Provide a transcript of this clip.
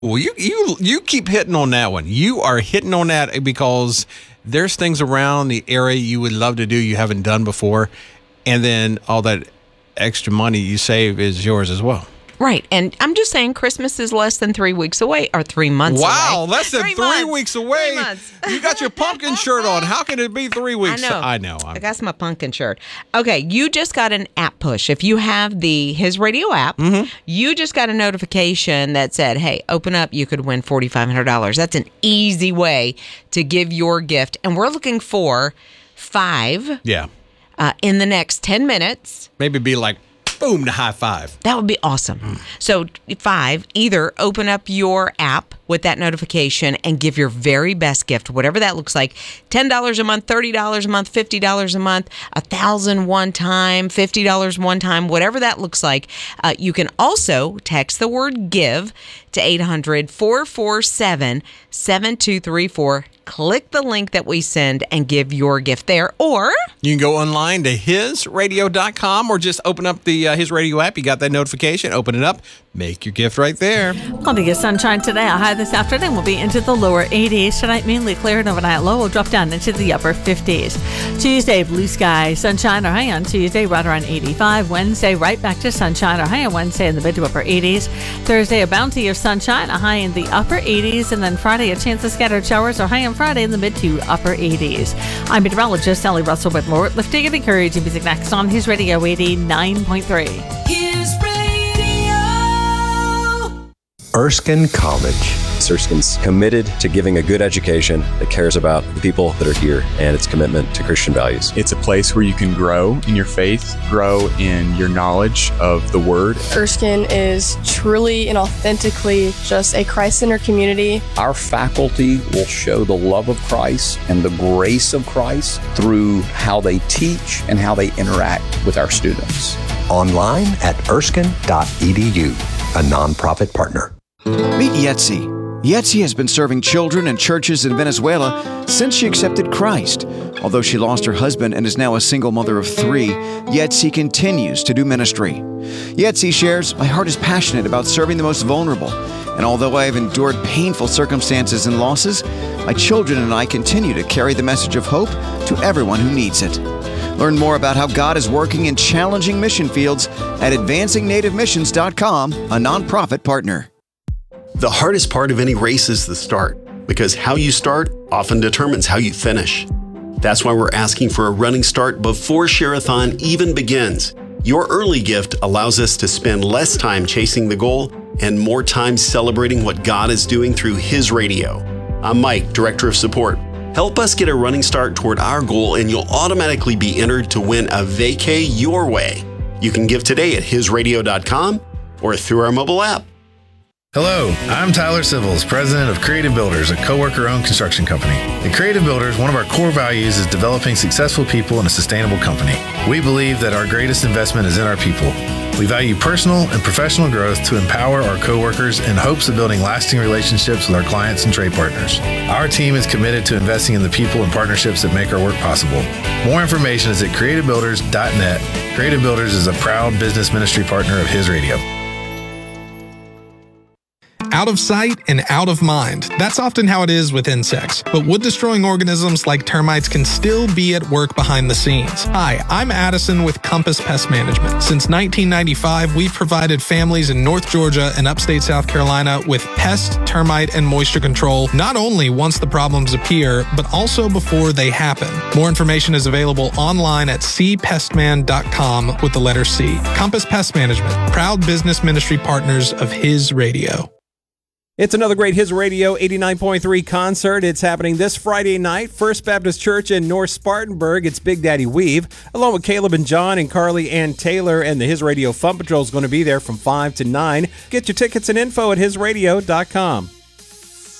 Well, you keep hitting on that one. You are hitting on that because there's things around the area you would love to do you haven't done before, and then all that extra money you save is yours as well. Right. And I'm just saying Christmas is less than 3 weeks away, or 3 months away. Wow, less than 3 weeks away. 3 months. You got your pumpkin shirt on. How can it be 3 weeks? I know. I got my pumpkin shirt. Okay, you just got an app push. If you have the His Radio app, you just got a notification that said, hey, open up, you could win $4,500. That's an easy way to give your gift. And we're looking for 5 in the next 10 minutes. Maybe be like, boom, the high five. That would be awesome. So 5, either open up your app with that notification and give your very best gift, whatever that looks like. $10 a month, $30 a month, $50 a month, $1,000 one time, $50 one time, whatever that looks like. You can also text the word give to 800-447-7234. Click the link that we send and give your gift there. Or you can go online to hisradio.com or just open up the His Radio app. You got that notification. Open it up. Make your gift right there. Plenty of sunshine today. A high this afternoon will be into the lower 80s. Tonight, mainly clear, and overnight low will drop down into the upper 50s. Tuesday, blue sky, sunshine, or high on Tuesday, right around 85. Wednesday, right back to sunshine, or high on Wednesday in the mid to upper 80s. Thursday, a bounty of sunshine, a high in the upper 80s. And then Friday, a chance of scattered showers, or high on Friday in the mid to upper 80s. I'm meteorologist Sally Russell with more lifting and encouraging music next on His Radio 89.3. His Radio. Erskine College. Erskine's committed to giving a good education that cares about the people that are here and its commitment to Christian values. It's a place where you can grow in your faith, grow in your knowledge of the Word. Erskine is truly and authentically just a Christ-centered community. Our faculty will show the love of Christ and the grace of Christ through how they teach and how they interact with our students. Online at erskine.edu, a nonprofit partner. Meet Yetzi. Yetzi has been serving children and churches in Venezuela since she accepted Christ. Although she lost her husband and is now a single mother of 3, Yetzi continues to do ministry. Yetzi shares, "My heart is passionate about serving the most vulnerable, and although I have endured painful circumstances and losses, my children and I continue to carry the message of hope to everyone who needs it." Learn more about how God is working in challenging mission fields at advancingNativeMissions.com, a nonprofit partner. The hardest part of any race is the start, because how you start often determines how you finish. That's why we're asking for a running start before Share-a-thon even begins. Your early gift allows us to spend less time chasing the goal and more time celebrating what God is doing through His Radio. I'm Mike, Director of Support. Help us get a running start toward our goal and you'll automatically be entered to win a vacay your way. You can give today at hisradio.com or through our mobile app. Hello, I'm Tyler Sivils, president of Creative Builders, a co-worker-owned construction company. At Creative Builders, one of our core values is developing successful people in a sustainable company. We believe that our greatest investment is in our people. We value personal and professional growth to empower our co-workers in hopes of building lasting relationships with our clients and trade partners. Our team is committed to investing in the people and partnerships that make our work possible. More information is at creativebuilders.net. Creative Builders is a proud business ministry partner of His Radio. Out of sight and out of mind. That's often how it is with insects. But wood-destroying organisms like termites can still be at work behind the scenes. Hi, I'm Addison with Compass Pest Management. Since 1995, we've provided families in North Georgia and upstate South Carolina with pest, termite, and moisture control, not only once the problems appear, but also before they happen. More information is available online at cpestman.com with the letter C. Compass Pest Management, proud business ministry partners of His Radio. It's another great His Radio 89.3 concert. It's happening this Friday night, First Baptist Church in North Spartanburg. It's Big Daddy Weave, along with Caleb and John and Carly and Taylor, and the His Radio Fun Patrol is going to be there from 5 to 9. Get your tickets and info at hisradio.com.